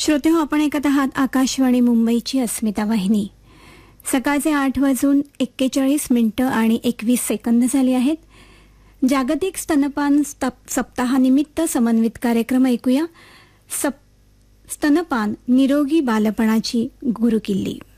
श्रोतेहो, आपण ऐकत आहात आकाशवाणी मुंबईची अस्मिता वाहिनी. सकाळचे 8:41 आणि 21 सेकंद झाले आहेत. जागतिक स्तनपान सप्ताहानिमित्त समन्वित कार्यक्रम ऐकूया. स्तनपान निरोगी बालपणाची गुरुकिल्ली.